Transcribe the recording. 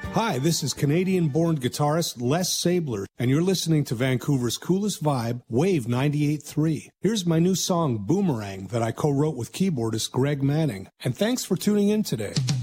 Hi, this is Canadian-born guitarist Les Sabler, and you're listening to Vancouver's coolest vibe, Wave 98.3. Here's my new song, Boomerang, that I co-wrote with keyboardist Greg Manning. And thanks for tuning in today.